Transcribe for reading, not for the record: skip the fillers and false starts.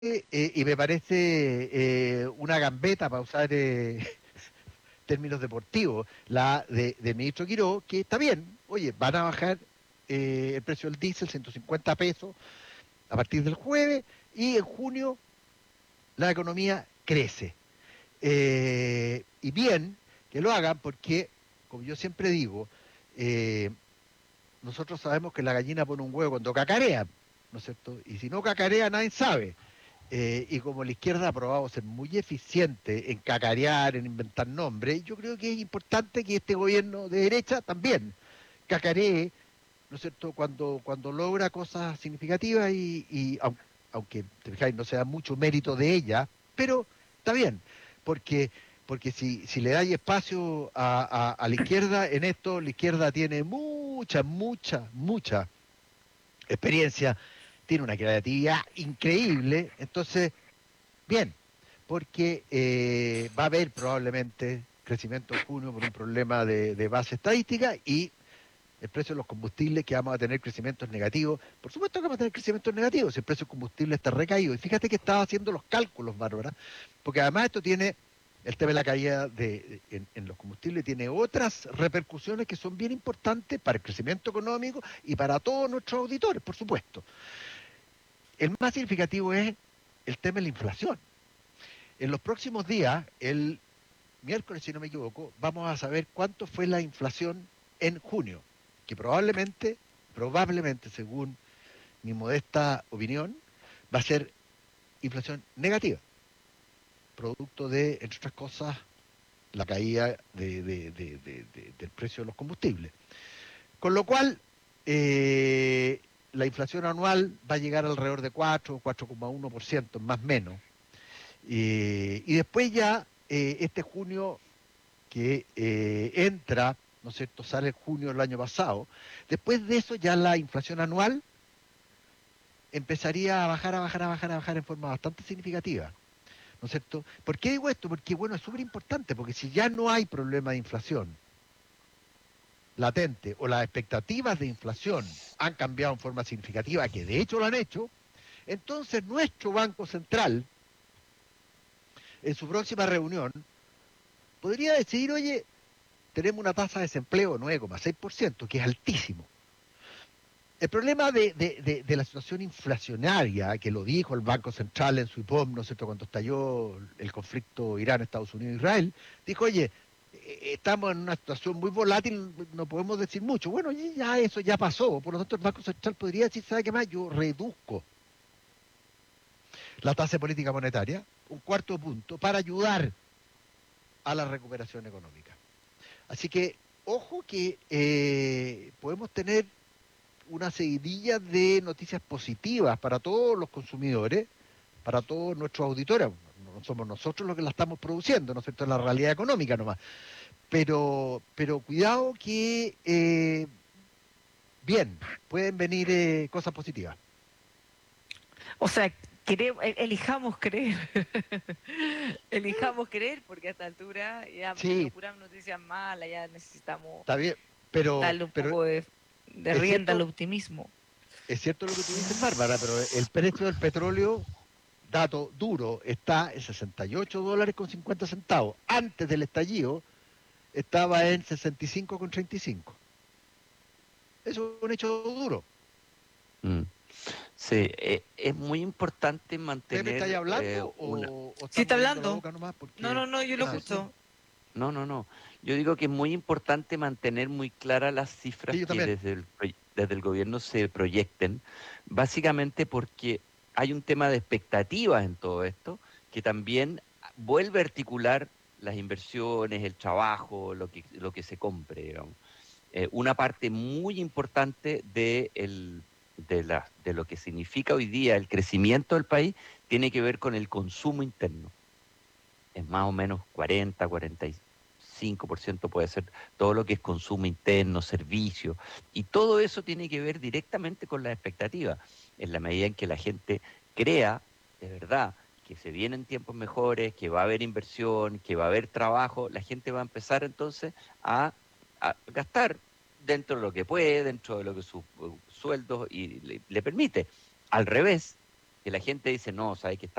y me parece una gambeta para usar términos deportivos, la del ministro Quiró, que está bien, oye, van a bajar el precio del diésel 150 pesos a partir del jueves y en junio la economía crece. Y bien que lo hagan porque, como yo siempre digo, eh, nosotros sabemos que la gallina pone un huevo cuando cacarea, ¿no es cierto? Y si no cacarea, nadie sabe. Y como la izquierda ha probado ser muy eficiente en cacarear, en inventar nombres, yo creo que es importante que este gobierno de derecha también cacaree, ¿no es cierto?, cuando logra cosas significativas aunque, te fijáis, no sea mucho mérito de ella, pero está bien, porque, porque si le dais espacio a la izquierda en esto, la izquierda tiene mucha experiencia, tiene una creatividad increíble, entonces, bien, porque va a haber probablemente crecimiento en junio por un problema de base estadística y el precio de los combustibles, que vamos a tener crecimientos negativos. Por supuesto que vamos a tener crecimientos negativos si el precio del combustible está recaído. Y fíjate que estaba haciendo los cálculos, Bárbara, porque además esto tiene el tema de la caída en los combustibles, tiene otras repercusiones que son bien importantes para el crecimiento económico y para todos nuestros auditores, por supuesto. El más significativo es el tema de la inflación. En los próximos días, el miércoles, si no me equivoco, vamos a saber cuánto fue la inflación en junio, que probablemente, según mi modesta opinión, va a ser inflación negativa, producto de, entre otras cosas, la caída del precio de los combustibles. Con lo cual, la inflación anual va a llegar alrededor de 4,1%, más o menos. Y después ya, este junio que entra, ¿no es cierto?, sale en junio del año pasado. Después de eso ya la inflación anual empezaría a bajar, a bajar en forma bastante significativa, ¿no es cierto? ¿Por qué digo esto? Porque, bueno, es súper importante, porque si ya no hay problema de inflación latente o las expectativas de inflación han cambiado en forma significativa, que de hecho lo han hecho, entonces nuestro Banco Central, en su próxima reunión, podría decidir, oye, tenemos una tasa de desempleo de 9,6%, que es altísimo. El problema de la situación inflacionaria, que lo dijo el Banco Central en su IPOM, ¿no es cierto?, cuando estalló el conflicto Irán, Estados Unidos, Israel, dijo, oye, estamos en una situación muy volátil, no podemos decir mucho. Bueno, ya eso ya pasó, por lo tanto el Banco Central podría decir, ¿sabe qué más? Yo reduzco la tasa de política monetaria, un cuarto punto, para ayudar a la recuperación económica. Así que, ojo que podemos tener una seguidilla de noticias positivas para todos los consumidores, para todos nuestros auditores. No somos nosotros los que la estamos produciendo, ¿no es cierto? Es la realidad económica nomás. Pero cuidado que, bien, pueden venir cosas positivas. O sea, elijamos creer. Elijamos creer porque a esta altura ya no Sí, puras noticias malas, ya necesitamos está bien, pero, darle un pero poco de es rienda al cierto, optimismo. es cierto lo que tú dices, Bárbara, pero el precio del petróleo, dato duro, está en $68,50. Antes del estallido estaba en 65,35. Eso es un hecho duro. Mm. Sí, es muy importante ¿Pepe está ahí mantener hablando una... o ¿Sí está está moviendo la hablando? boca nomás? No, Porque. no, no, yo lo Sí, sí, Ah, sí. escucho. No, no, no. Yo digo que es muy importante mantener muy claras las sí, cifras yo que también. desde el gobierno se proyecten, básicamente porque hay un tema de expectativas en todo esto, que también vuelve a articular las inversiones, el trabajo, lo que se compre, digamos. Una parte muy importante de lo que significa hoy día el crecimiento del país tiene que ver con el consumo interno. Es más o menos 45% puede ser todo lo que es consumo interno, servicio, y todo eso tiene que ver directamente con las expectativas. En la medida en que la gente crea de verdad que se vienen tiempos mejores, que va a haber inversión, que va a haber trabajo, la gente va a empezar entonces a gastar dentro de lo que puede, dentro de lo que sus sueldos y le permite. Al revés, que la gente dice, no, sabe que